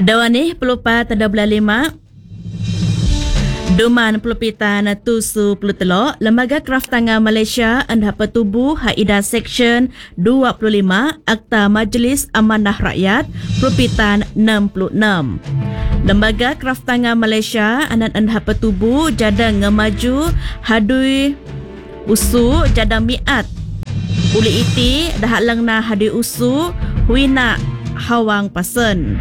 Dawani pelupa tanda bulan 5. Duman pelupitan tusu pelutelok Lembaga Kraftangan Malaysia anda petubuh Haida Seksyen 25 Akta Majlis Amanah Rakyat pelupitan 66. Lembaga Kraftangan Malaysia anda petubuh jadang ngemaju hadui usu jadang miat uli iti dah langna hadui usu huina hawang pasen.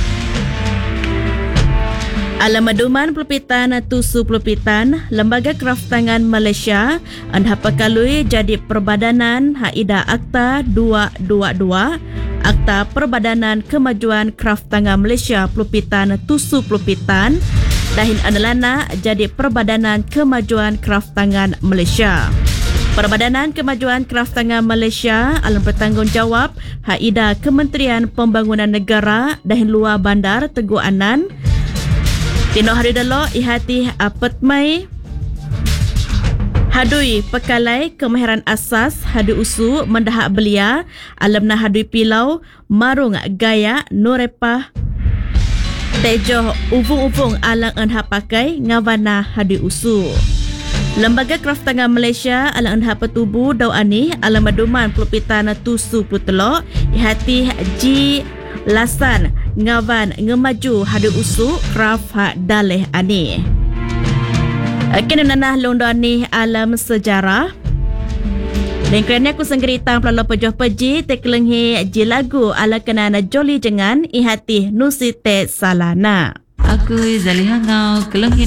Alamaduman pelupitan tusu pelupitan Lembaga Kraftangan Malaysia anda pekalui jadi perbadanan Haida Akta 222 Akta Perbadanan Kemajuan Kraftangan Malaysia pelupitan tusu pelupitan dahin andalana jadi Perbadanan Kemajuan Kraftangan Malaysia. Perbadanan Kemajuan Kraftangan Malaysia alam bertanggungjawab Haida Kementerian Pembangunan Negara dahin luar bandar Teguh Anan Tino hari dalo ihati petmai hadui pekalai kemahiran asas hadui usu mendahak belia alamna hadui pilau marung gaya nurepah tejo uvung-uvung alang anha pakai ngawana hadui usu. Lembaga Kraftangan Malaysia alang anha petubu dau ani alam maduman pelupitan tusu putelok ihati ji lasan ngawan ngemaju hadu usu kraf hak daleh ani. Kena nanah londo ani alam sejarah. Dan kerana aku senggeritang pelalo pejoh peji tekelenghi ji lagu ala kenana joli jengan ihati nusite salana. Aku Zaliha ngau kelenghi